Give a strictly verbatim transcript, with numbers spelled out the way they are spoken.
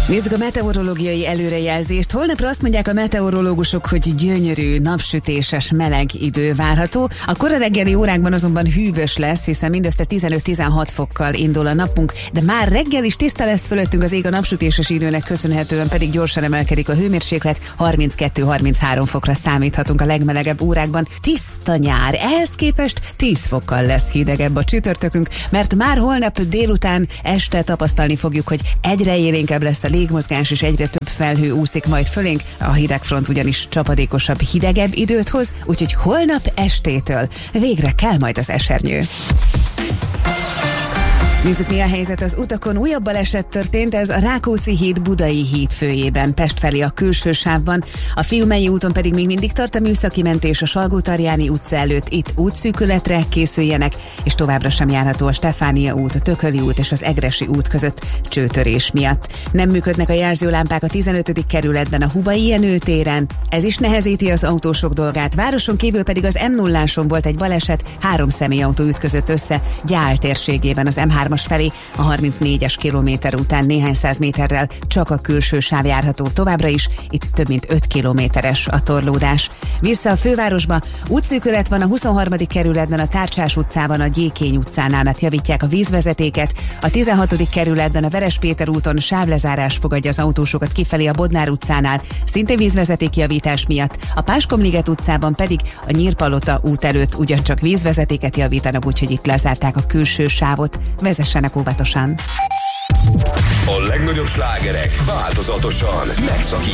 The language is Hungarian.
Nézzük a meteorológiai előrejelzést. Holnapra azt mondják a meteorológusok, hogy gyönyörű, napsütéses, meleg idő várható. A kora reggeli órákban azonban hűvös lesz, hiszen mindössze tizenöt-tizenhat fokkal indul a napunk, de már reggel is tiszta lesz fölöttünk az ég, a napsütéses időnek köszönhetően pedig gyorsan emelkedik a hőmérséklet, harminckettő-harminchárom fokra számíthatunk a legmelegebb órákban. Tiszta nyár, ehhez képest tíz fokkal lesz hidegebb a csütörtökünk, mert már holnap délután este tapasztalni fogjuk, hogy egyre élénkebb lesz a légmozgás, és egyre több felhő úszik majd fölénk. A hidegfront ugyanis csapadékosabb, hidegebb időt hoz, úgyhogy holnap estétől végre kell majd az esernyő. Nézzük, mi a helyzet az utakon. Újabb baleset történt, ez a Rákóczi híd Budai híd főjében, Pest felé a külső sávban. A Fiumei úton pedig még mindig tart a műszaki mentés a Salgó-Tarjáni utca előtt. Itt útszűkületre készüljenek, és továbbra sem járható a Stefánia út, a Tököli út és az Egressy út között csőtörés miatt. Nem működnek a jelzőlámpák a tizenötödik kerületben, a Hubai Jenő téren. Ez is nehezíti az autósok dolgát. Városon kívül pedig az em nulláson volt egy baleset, három személyautó ütközött össze Gyál térségében az em hármas felé, a harmincnégyes kilométer után néhány száz méterrel csak a külső sáv járható továbbra is, itt több mint öt kilométeres a torlódás. Vissza a fővárosba, útszűkület van a huszonharmadik kerületben, a Tárcsás utcában, a Gyékény utcánál, mert javítják a vízvezetéket, a tizenhatodik kerületben, a Veres Péter úton sávlezárás fogadja az autósokat kifelé a Bodnár utcánál, szintén vízvezetékjavítás miatt, a Páskomliget utcában pedig a Nyírpalota út előtt ugyancsak vízvezetéket javítanak, úgyhogy itt lezárták a külső sávot. Vezessenek óvatosan! A legnagyobb slágerek változatosan megszakítják